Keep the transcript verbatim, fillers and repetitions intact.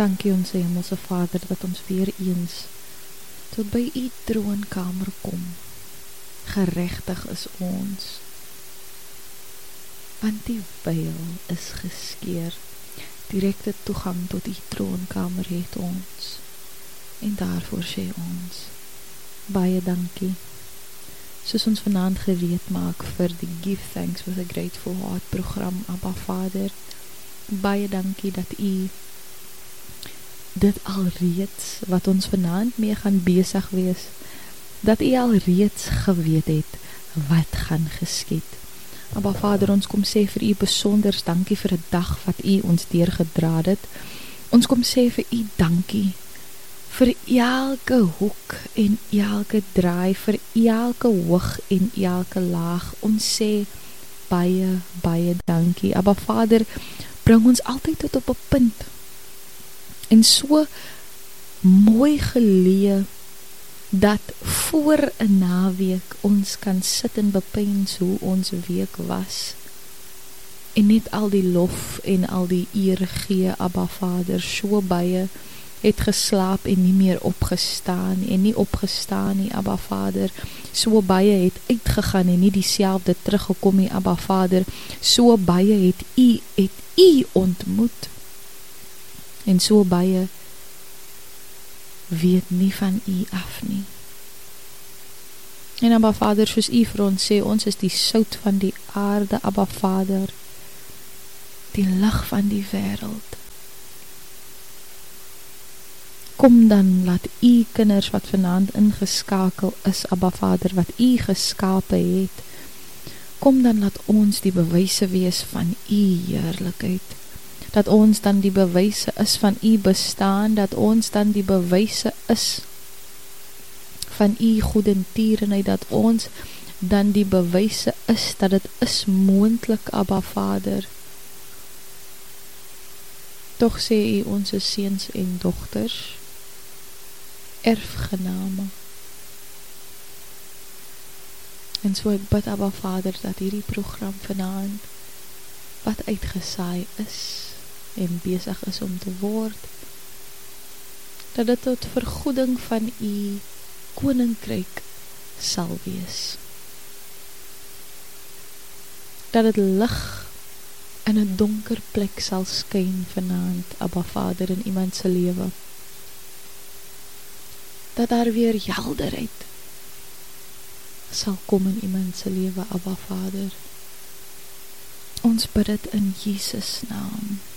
Dankie ons Hemelse Vader, dat ons weer eens tot by u troonkamer kom. Geregtig is ons, want die veil is geskeur. Direkte toegang tot die troonkamer het ons, en daarvoor sê ons, baie dankie. Soos ons vanaand gereed maak vir die Give Thanks with a Grateful Heart program, Abba Vader, baie dankie dat u dit alreeds, wat ons vanaand mee gaan besig wees, dat u alreeds geweet het, wat gaan geskied. Abba Vader, ons kom sê vir u besonders dankie vir 'n dag wat u ons deurgedraad het. Ons kom sê vir u dankie vir elke hoek en elke draai, vir elke hoog en elke laag. Ons sê baie, baie dankie. Abba Vader, bring ons altyd tot op 'n punt en so mooi geleë dat voor 'n naweek ons kan sit en bepeins hoe ons week was en net al die lof en al die eer gee. Abba Vader, so baie het geslaap en nie meer opgestaan en nie opgestaan nie, Abba Vader. So baie het uitgegaan en nie dieselfde teruggekom nie, Abba Vader. So baie het u het u ontmoet en so baie weet nie van u af nie. En Abba Vader, soos u vir ons sê, ons is die sout van die aarde, Abba Vader, die lig van die wêreld. Kom dan, laat u kinders wat vanaand ingeskakel is, Abba Vader, wat u geskape het, kom dan laat ons die bewyse wees van u heerlikheid, dat ons dan die bewyse is van u bestaan, dat ons dan die bewyse is van u goedertierenheid, dat ons dan die bewyse is, dat het is moontlik, Abba Vader. Toch sê u onze seuns en dogters, erfgename. En so ek bid, Abba Vader, dat hierdie program vanaand, wat uitgesaai is, en besig is om te word, dat dit tot vergoeding van u koninkryk sal wees. Dat het lig in 'n donker plek sal skyn vanaand, Abba Vader, in iemand se lewe. Dat daar weer helderheid sal kom in iemand se lewe, Abba Vader. Ons bid dit in Jesus naam.